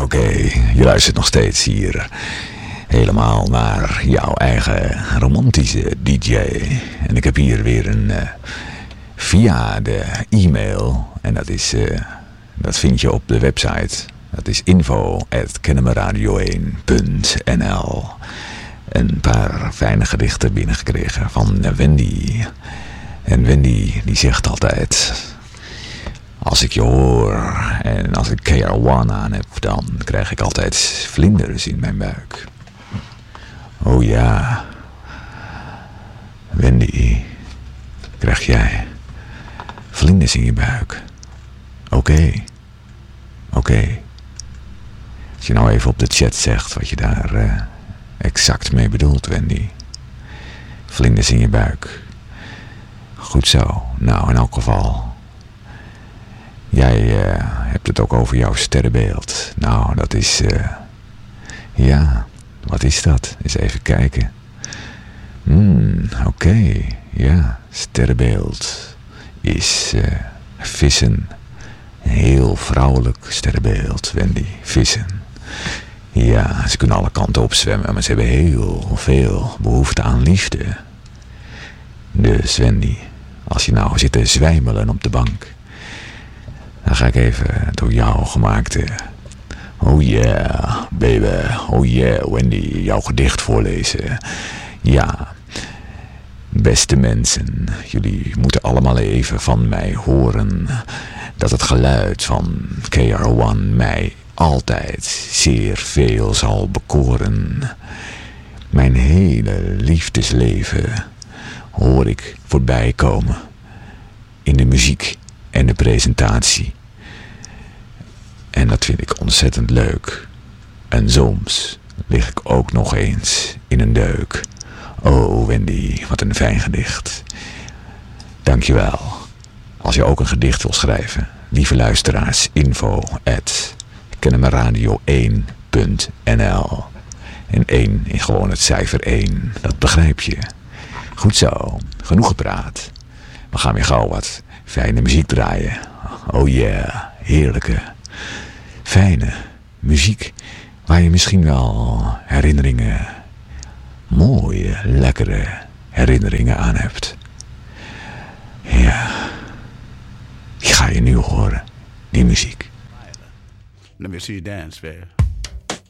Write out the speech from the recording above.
Oké, je luistert nog steeds hier helemaal naar jouw eigen romantische DJ. En ik heb hier weer een via de e-mail. En dat vind je op de website. Dat is info@kennemerradio1.nl. Een paar fijne gedichten binnengekregen van Wendy. En Wendy die zegt altijd: als ik je hoor en als ik KR1 aan heb, dan krijg ik altijd vlinders in mijn buik. Oh ja, Wendy, krijg jij vlinders in je buik? Oké. Als je nou even op de chat zegt wat je daar exact mee bedoelt, Wendy. Vlinders in je buik. Goed zo. Nou, in elk geval. Jij hebt het ook over jouw sterrenbeeld. Nou, dat is... ja, wat is dat? Eens even kijken. Oké. Ja, sterrenbeeld is vissen. Een heel vrouwelijk sterrenbeeld, Wendy. Vissen. Ja, ze kunnen alle kanten op zwemmen, maar ze hebben heel veel behoefte aan liefde. Dus Wendy, als je nou zit te zwijmelen op de bank, dan ga ik even door jou gemaakte oh yeah, baby, oh yeah, Wendy, jouw gedicht voorlezen. Ja, beste mensen, jullie moeten allemaal even van mij horen dat het geluid van KR1 mij altijd zeer veel zal bekoren. Mijn hele liefdesleven hoor ik voorbij komen in de muziek en de presentatie. En dat vind ik ontzettend leuk. En soms lig ik ook nog eens in een deuk. Oh Wendy, wat een fijn gedicht. Dankjewel. Als je ook een gedicht wil schrijven, lieve luisteraars, info@kennemerradio1.nl. En 1 is gewoon het cijfer 1, dat begrijp je. Goed zo, genoeg gepraat. We gaan weer gauw wat fijne muziek draaien. Oh yeah, heerlijke, fijne muziek waar je misschien wel herinneringen, mooie, lekkere herinneringen aan hebt. Ja, die ga je nu horen, die muziek. Let me see you dance, babe.